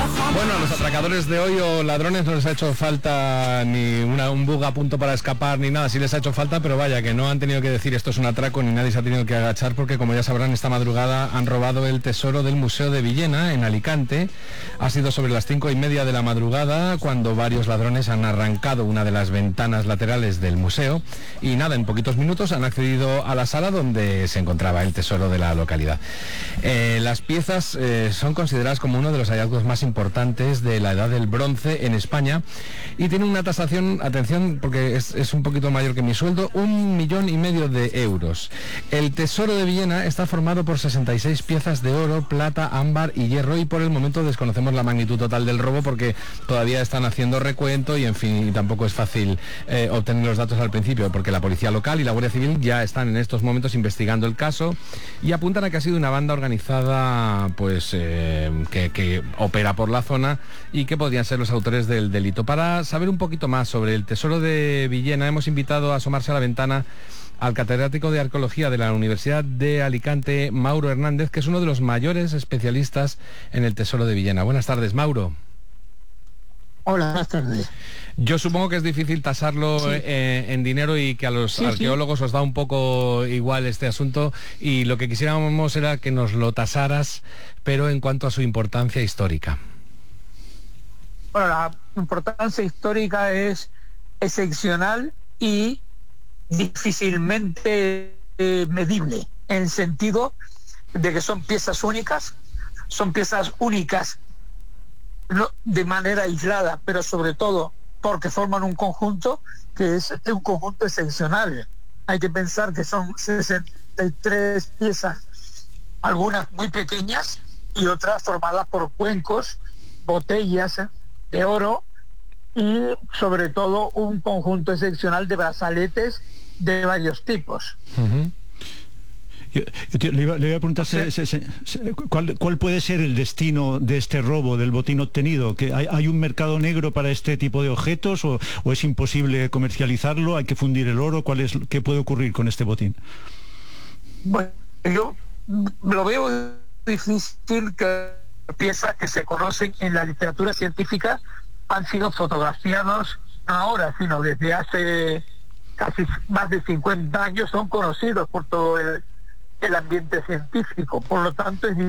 Bueno, a los atracadores de hoy o ladrones no les ha hecho falta ni un bug a punto para escapar ni nada, sí les ha hecho falta, pero vaya, que no han tenido que decir esto es un atraco ni nadie se ha tenido que agachar porque, como ya sabrán, esta madrugada han robado el tesoro del Museo de Villena, en Alicante. Ha sido sobre las 5:30 de la madrugada cuando varios ladrones han arrancado una de las ventanas laterales del museo y nada, en poquitos minutos han accedido a la sala donde se encontraba el tesoro de la localidad. Las piezas son consideradas como uno de los hallazgos más importantes de la edad del bronce en España y tiene una tasación, atención, porque es un poquito mayor que mi sueldo, 1,5 millones de euros. El tesoro de Villena está formado por 66 piezas de oro, plata, ámbar y hierro, y por el momento desconocemos la magnitud total del robo porque todavía están haciendo recuento y, en fin, y tampoco es fácil obtener los datos al principio porque la policía local y la Guardia Civil ya están en estos momentos investigando el caso y apuntan a que ha sido una banda organizada pues que opera por la zona y que podrían ser los autores del delito. Para saber un poquito más sobre el tesoro de Villena hemos invitado a asomarse a la ventana al catedrático de Arqueología de la Universidad de Alicante, Mauro Hernández, que es uno de los mayores especialistas en el tesoro de Villena. Buenas tardes, Mauro. Hola, buenas tardes. Yo supongo que es difícil tasarlo en dinero y que a los arqueólogos os da un poco igual este asunto, y lo que quisiéramos era que nos lo tasaras, pero en cuanto a su importancia histórica. Bueno, la importancia histórica es excepcional y difícilmente medible, en el sentido de que son piezas únicas no de manera aislada, pero sobre todo porque forman un conjunto que es un conjunto excepcional. Hay que pensar que son 63 piezas, algunas muy pequeñas y otras formadas por cuencos, botellas de oro y sobre todo un conjunto excepcional de brazaletes de varios tipos. Uh-huh. Le iba a preguntar ¿cuál puede ser el destino de este robo, del botín obtenido? ¿Que hay un mercado negro para este tipo de objetos o es imposible comercializarlo? ¿Hay que fundir el oro? ¿Qué puede ocurrir con este botín? Bueno, yo lo veo difícil que piezas que se conocen en la literatura científica han sido fotografiados no ahora, sino desde hace casi más de 50 años, son conocidos por todo el ambiente científico, por lo tanto es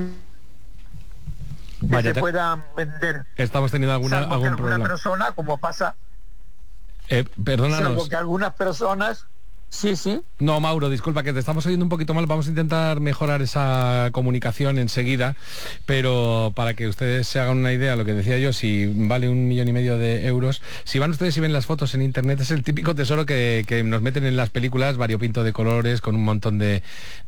que se puedan vender. Estamos teniendo algún problema. Persona, como pasa, perdónanos, porque algunas personas Sí. No, Mauro, disculpa, que te estamos oyendo un poquito mal. Vamos a intentar mejorar esa comunicación enseguida, pero para que ustedes se hagan una idea, lo que decía yo, si vale 1,5 millones de euros, si van ustedes y ven las fotos en internet, es el típico tesoro que nos meten en las películas, variopinto de colores, con un montón de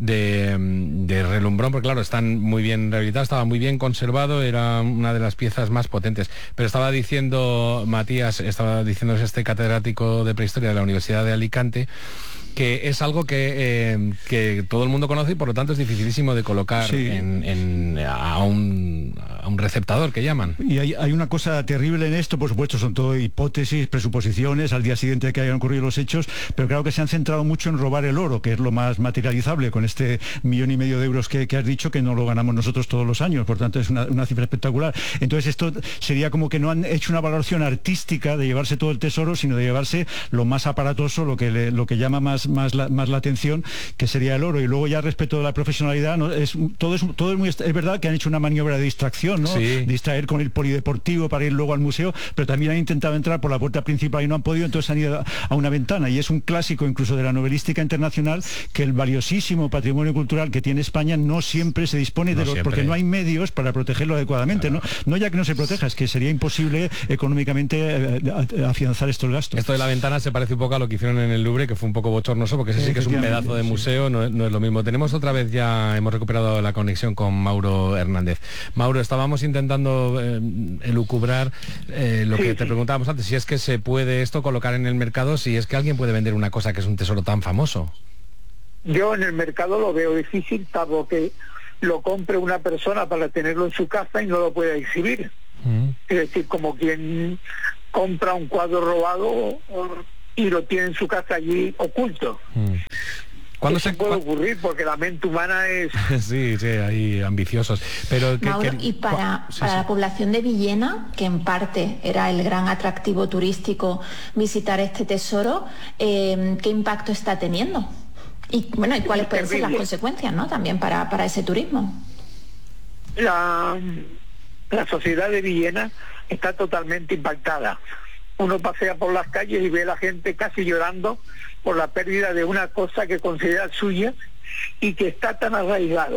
relumbrón, porque claro, están muy bien rehabilitados, estaba muy bien conservado, era una de las piezas más potentes. Pero estaba diciendo Matías, este catedrático de prehistoria de la Universidad de Alicante, que es algo que todo el mundo conoce y por lo tanto es dificilísimo de colocar a un receptador, que llaman. Y hay una cosa terrible en esto, por supuesto, son todo hipótesis, presuposiciones, al día siguiente de que hayan ocurrido los hechos, pero claro que se han centrado mucho en robar el oro, que es lo más materializable, con este 1,5 millones de euros que has dicho, que no lo ganamos nosotros todos los años, por tanto es una cifra espectacular. Entonces esto sería como que no han hecho una valoración artística de llevarse todo el tesoro, sino de llevarse lo más aparatoso, lo que llama más la atención, que sería el oro. Y luego ya respecto de la profesionalidad, ¿no? Todo es verdad que han hecho una maniobra de distracción, ¿no? Sí. Distraer con el polideportivo para ir luego al museo, pero también han intentado entrar por la puerta principal y no han podido, entonces han ido a una ventana, y es un clásico incluso de la novelística internacional, que el valiosísimo patrimonio cultural que tiene España no siempre se dispone porque no hay medios para protegerlo adecuadamente. Claro. No ya que no se proteja, es que sería imposible económicamente afianzar estos gastos. Esto de la ventana se parece un poco a lo que hicieron en el Louvre, que fue un poco bochornoso, porque ese sí que es un pedazo de museo, no es lo mismo. Tenemos otra vez, ya hemos recuperado la conexión con Mauro Hernández. Mauro, estábamos intentando elucubrar lo que te preguntábamos antes, si es que se puede esto colocar en el mercado, si es que alguien puede vender una cosa que es un tesoro tan famoso. Yo en el mercado lo veo difícil, salvo que lo compre una persona para tenerlo en su casa y no lo pueda exhibir. Es decir, como quien compra un cuadro robado y lo tiene en su casa allí oculto. Eso puede ocurrir porque la mente humana es... Sí, hay ambiciosos. Pero Mauro, y para la población de Villena, que en parte era el gran atractivo turístico visitar este tesoro, ¿qué impacto está teniendo? Y bueno, ¿y cuáles pueden ser las consecuencias, ¿no? También para ese turismo. La sociedad de Villena está totalmente impactada. Uno pasea por las calles y ve a la gente casi llorando por la pérdida de una cosa que considera suya y que está tan arraigado